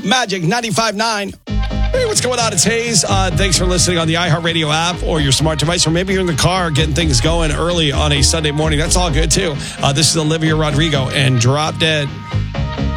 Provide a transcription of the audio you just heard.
Magic 95.9. Hey, what's going on? It's Hayes. Thanks for listening on the iHeartRadio app or your smart device, or maybe you're in the car getting things going early on a Sunday morning. That's all good, too. This is Olivia Rodrigo and Drop Dead.